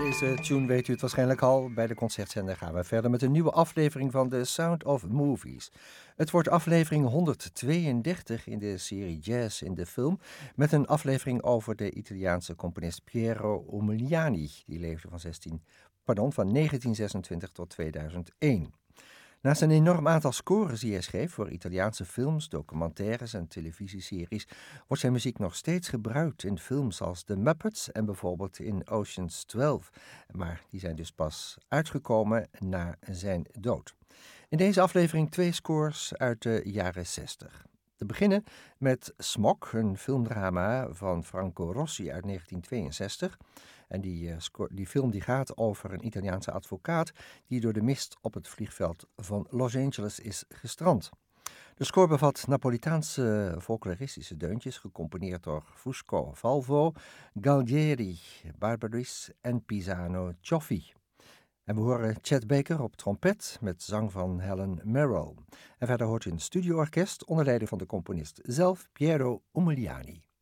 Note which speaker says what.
Speaker 1: Deze tune weet u het waarschijnlijk al. Bij de concertzender gaan we verder met een nieuwe aflevering van The Sound of Movies. Het wordt aflevering 132 in de serie Jazz in de Film, met een aflevering over de Italiaanse componist Piero Umiliani. Die leefde van 1926 tot 2001. Naast een enorm aantal scores die hij schreef voor Italiaanse films, documentaires en televisieseries, wordt zijn muziek nog steeds gebruikt in films als The Muppets en bijvoorbeeld in Ocean's 12. Maar die zijn dus pas uitgekomen na zijn dood. In deze aflevering 2 scores uit de jaren 60. Te beginnen met Smok, een filmdrama van Franco Rossi uit 1962. En die film die gaat over een Italiaanse advocaat die door de mist op het vliegveld van Los Angeles is gestrand. De score bevat Napolitaanse folkloristische deuntjes, gecomponeerd door Fusco Valvo, Galdieri, Barbaris en Pisano Cioffi. En we horen Chet Baker op trompet met zang van Helen Merrill. En verder hoort u een studioorkest onder leiding van de componist zelf, Piero Umiliani.